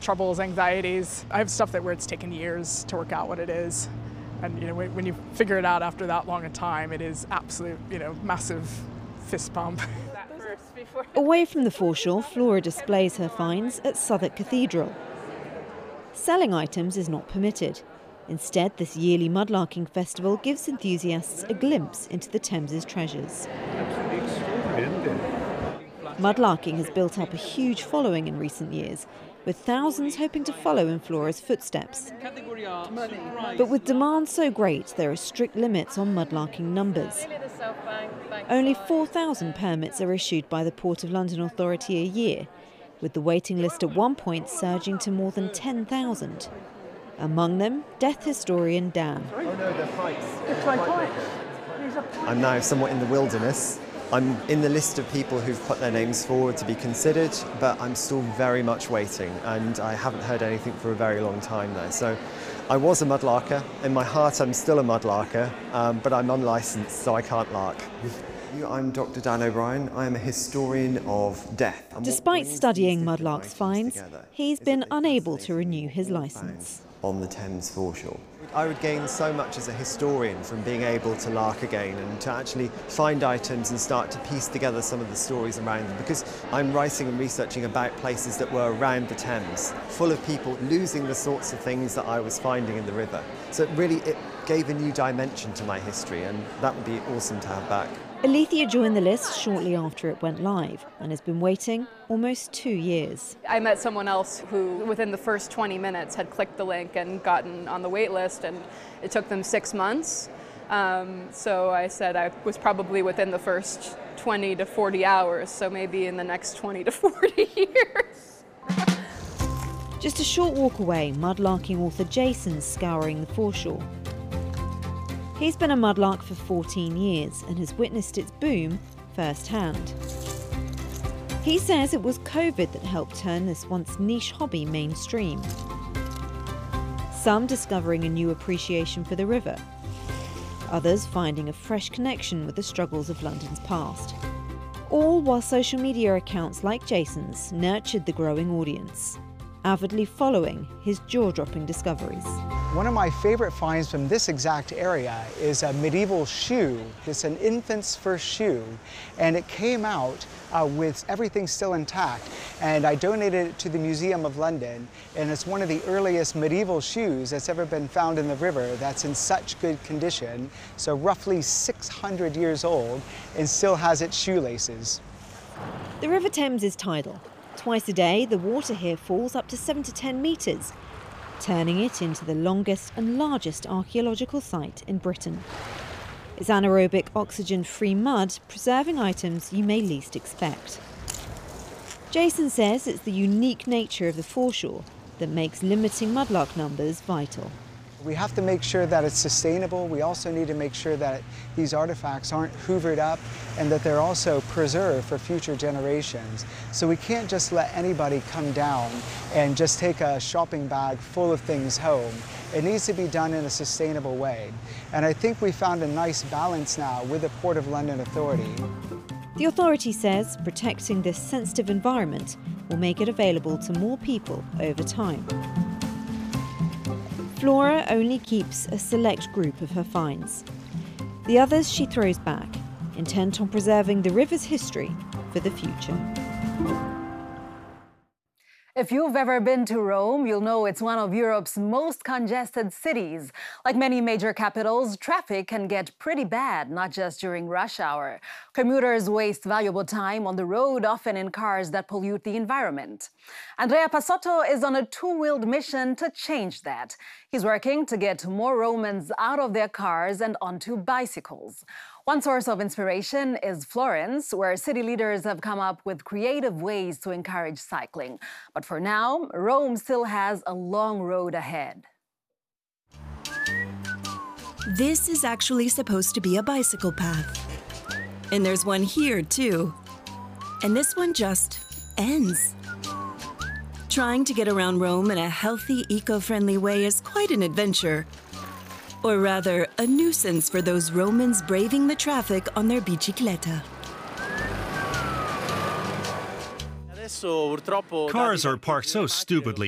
troubles, anxieties. I have stuff where it's taken years to work out what it is. And when you figure it out after that long a time, it is absolute, massive fist pump. Away from the foreshore, Flora displays her finds at Southwark Cathedral. Selling items is not permitted. Instead, this yearly mudlarking festival gives enthusiasts a glimpse into the Thames's treasures. Mudlarking has built up a huge following in recent years, with thousands hoping to follow in Flora's footsteps. But with demand so great, there are strict limits on mudlarking numbers. Only 4,000 permits are issued by the Port of London Authority a year, with the waiting list at one point surging to more than 10,000. Among them, death historian Dan. I'm now somewhat in the wilderness. I'm in the list of people who've put their names forward to be considered, but I'm still very much waiting, and I haven't heard anything for a very long time now. So I was a mudlarker. In my heart, I'm still a mudlarker, but I'm unlicensed, so I can't lark. I'm Dr. Dan O'Brien. I am a historian of death. Despite studying mudlarks' finds, he's been unable to renew his licence. On the Thames foreshore. I would gain so much as a historian from being able to lark again and to actually find items and start to piece together some of the stories around them, because I'm writing and researching about places that were around the Thames, full of people losing the sorts of things that I was finding in the river. So it gave a new dimension to my history, and that would be awesome to have back. Alethea joined the list shortly after it went live and has been waiting almost 2 years. I met someone else who, within the first 20 minutes, had clicked the link and gotten on the wait list, and it took them 6 months. So I said I was probably within the first 20 to 40 hours, so maybe in the next 20 to 40 years. Just a short walk away, mudlarking author Jason's scouring the foreshore. He's been a mudlark for 14 years and has witnessed its boom firsthand. He says it was COVID that helped turn this once niche hobby mainstream. Some discovering a new appreciation for the river, others finding a fresh connection with the struggles of London's past. All while social media accounts like Jason's nurtured the growing audience, avidly following his jaw-dropping discoveries. One of my favorite finds from this exact area is a medieval shoe. It's an infant's first shoe, and it came out with everything still intact. And I donated it to the Museum of London, and it's one of the earliest medieval shoes that's ever been found in the river that's in such good condition, so roughly 600 years old, and still has its shoelaces. The River Thames is tidal. Twice a day, the water here falls up to 7 to 10 metres, turning it into the longest and largest archaeological site in Britain. It's anaerobic, oxygen-free mud, preserving items you may least expect. Jason says it's the unique nature of the foreshore that makes limiting mudlark numbers vital. We have to make sure that it's sustainable. We also need to make sure that these artifacts aren't hoovered up and that they're also preserved for future generations. So we can't just let anybody come down and just take a shopping bag full of things home. It needs to be done in a sustainable way. And I think we found a nice balance now with the Port of London Authority. The authority says protecting this sensitive environment will make it available to more people over time. Flora only keeps a select group of her finds. The others she throws back, intent on preserving the river's history for the future. If you've ever been to Rome, you'll know it's one of Europe's most congested cities. Like many major capitals, traffic can get pretty bad, not just during rush hour. Commuters waste valuable time on the road, often in cars that pollute the environment. Andrea Passotto is on a two-wheeled mission to change that. He's working to get more Romans out of their cars and onto bicycles. One source of inspiration is Florence, where city leaders have come up with creative ways to encourage cycling. But for now, Rome still has a long road ahead. This is actually supposed to be a bicycle path. And there's one here, too. And this one just ends. Trying to get around Rome in a healthy, eco-friendly way is quite an adventure. Or rather, a nuisance for those Romans braving the traffic on their bicicletta. Cars are parked so stupidly